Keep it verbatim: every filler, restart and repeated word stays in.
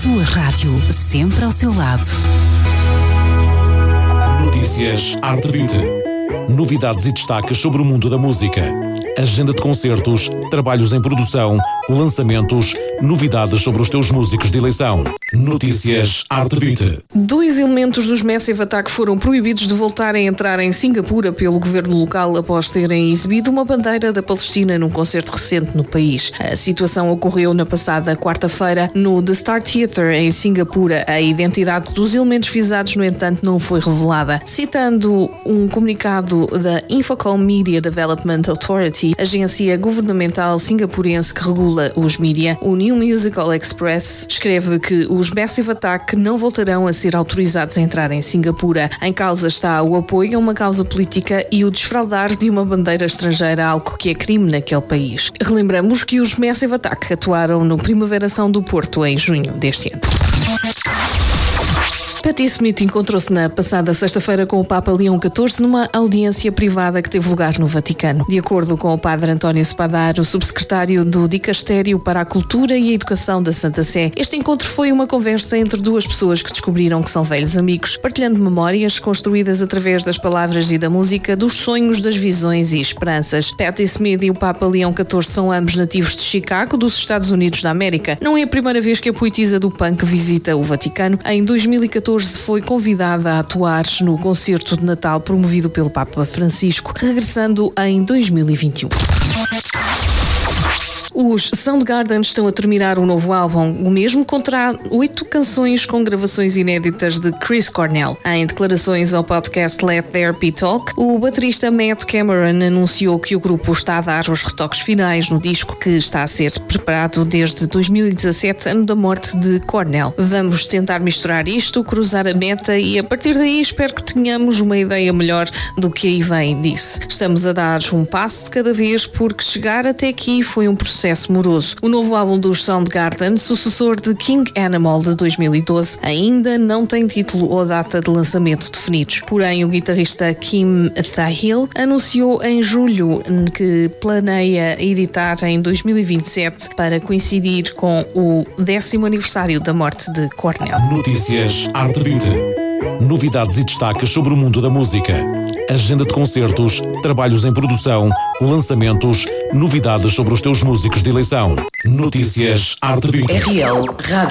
sua rádio, sempre ao seu lado. Notícias Arte Beat. Novidades e destaques sobre o mundo da música. Agenda de concertos, trabalhos em produção, lançamentos, novidades sobre os teus músicos de eleição. Notícias Arte Beat. Dois elementos dos Massive Attack foram proibidos de voltar a entrar em Singapura pelo governo local após terem exibido uma bandeira da Palestina num concerto recente no país. A situação ocorreu na passada quarta-feira no The Star Theatre em Singapura. A identidade dos elementos visados, no entanto, não foi revelada. Citando um comunicado da Infocom Media Development Authority, agência governamental singapurense que regula os mídia, o New Musical Express escreve que os Massive Attack não voltarão a ser autorizados a entrar em Singapura. Em causa está o apoio a uma causa política e o desfraldar de uma bandeira estrangeira, algo que é crime naquele país. Relembramos que os Massive Attack atuaram no Primavera Sound do Porto em junho deste ano. Patti Smith encontrou-se na passada sexta-feira com o Papa Leão catorze numa audiência privada que teve lugar no Vaticano. De acordo com o padre António Spadaro, subsecretário do Dicastério para a Cultura e a Educação da Santa Sé, este encontro foi uma conversa entre duas pessoas que descobriram que são velhos amigos, partilhando memórias construídas através das palavras e da música, dos sonhos, das visões e esperanças. Patti Smith e o Papa Leão catorze são ambos nativos de Chicago, dos Estados Unidos da América. Não é a primeira vez que a poetisa do punk visita o Vaticano. Em dois mil e catorze foi convidada a atuar no concerto de Natal promovido pelo Papa Francisco, regressando em dois mil e vinte e um. Os Soundgarden estão a terminar um novo álbum. O mesmo conterá oito canções com gravações inéditas de Chris Cornell. Em declarações ao podcast Let There Be Talk, o baterista Matt Cameron anunciou que o grupo está a dar os retoques finais no disco que está a ser preparado desde dois mil e dezassete, ano da morte de Cornell. Vamos tentar misturar isto, cruzar a meta e a partir daí espero que tenhamos uma ideia melhor do que aí vem, disse. Estamos a dar um passo de cada vez porque chegar até aqui foi um processo moroso. O novo álbum dos Soundgarden, sucessor de King Animal de dois mil e doze, ainda não tem título ou data de lançamento definidos. Porém, o guitarrista Kim Thayil anunciou em julho que planeia editar em dois mil e vinte e sete para coincidir com o décimo aniversário da morte de Cornell. Notícias Arte Beat. Novidades e destaques sobre o mundo da música. Agenda de concertos, trabalhos em produção, lançamentos, novidades sobre os teus músicos de eleição. Notícias Arte Beat. R L Rádio.